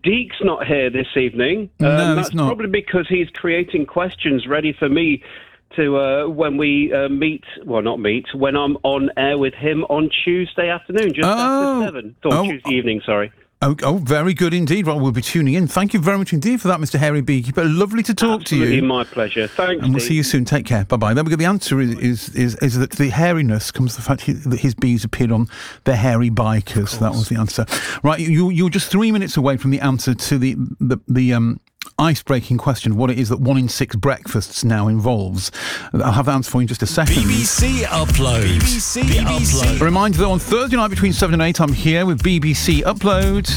Deke's not here this evening. No, that's he's not. Probably because he's creating questions ready for me to when we when I'm on air with him on Tuesday afternoon, just after 7. Tuesday evening, sorry. Oh, very good indeed. Well, we'll be tuning in. Thank you very much indeed for that, Mr. Hairy Beekeeper. Lovely to talk to you. Absolutely my pleasure. Thanks, and we'll see you soon. Take care. Bye-bye. Then we get the answer is that the hairiness comes from the fact that his bees appeared on the Hairy Bikers. That was the answer. Right, you're just 3 minutes away from the answer to the ice-breaking question of what it is that 1 in 6 breakfasts now involves. I'll have the answer for you in just a second. BBC Upload. BBC Upload. A reminder that on Thursday night between 7 and 8 I'm here with BBC Upload.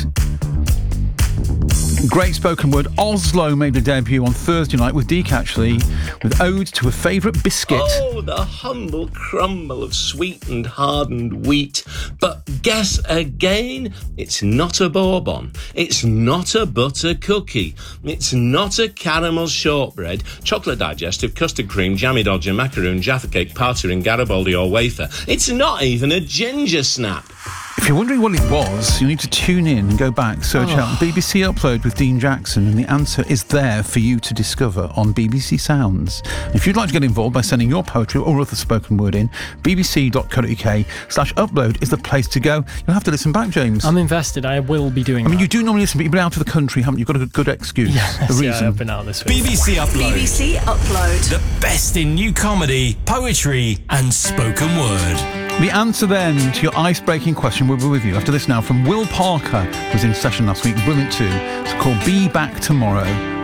Great spoken word. Oslo made a debut on Thursday night with Deke, actually, with Ode to a Favourite Biscuit. Oh, the humble crumble of sweetened, hardened wheat. But guess again, it's not a bourbon. It's not a butter cookie. It's not a caramel shortbread, chocolate digestive, custard cream, jammy dodger, macaroon, jaffa cake, partying, Garibaldi or wafer. It's not even a ginger snap. If you're wondering what it was, you need to tune in and go back, search out BBC Upload with Dean Jackson, and the answer is there for you to discover on BBC Sounds. If you'd like to get involved by sending your poetry or other spoken word in, bbc.co.uk/upload is the place to go. You'll have to listen back, James. I'm invested. I will be doing I mean, you do normally listen, but you've been out of the country, haven't you? You've got a good excuse. Yes, yeah, I've been out this week. BBC Upload. BBC Upload. The best in new comedy, poetry and spoken word. The answer then to your ice-breaking question will be with you after this now from Will Parker, who was in session last week, brilliant too. It's called Be Back Tomorrow.